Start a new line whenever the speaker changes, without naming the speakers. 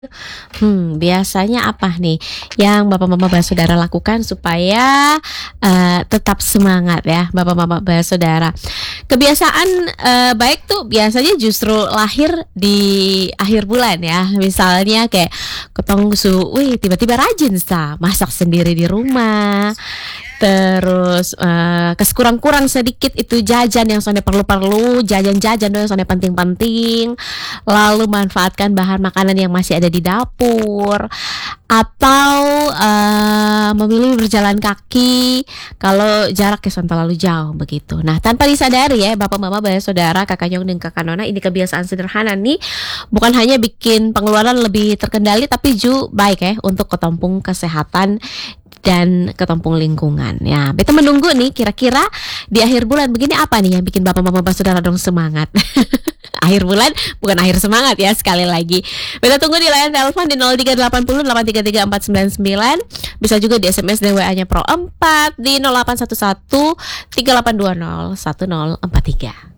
Biasanya apa nih yang Bapak Mama Saudara lakukan supaya, tetap semangat ya Bapak Mama Saudara? Kebiasaan, baik tuh biasanya justru lahir di akhir bulan ya. Misalnya kayak wih tiba-tiba rajin masak sendiri di rumah. Terus kurang sedikit itu jajan yang sonde perlu-perlu, jajan-jajan dong yang sonde penting-penting. Lalu manfaatkan bahan makanan yang masih ada di dapur atau memilih berjalan kaki kalau jarak son terlalu jauh begitu. Nah, tanpa disadari ya Bapak Mama Saudara, Kakak Nyong dan Kakak Nona, ini kebiasaan sederhana nih bukan hanya bikin pengeluaran lebih terkendali tapi juga baik ya untuk ketompung kesehatan dan ketompung lingkungan. Ya, beta menunggu nih kira-kira di akhir bulan begini apa nih yang bikin Bapak Mama Saudara dong semangat. Akhir bulan bukan akhir semangat ya, sekali lagi. Beta tunggu di layar telepon di 0380 833 499. Bisa juga di SMS dan WA-nya Pro 4 di 0811 3820 1043.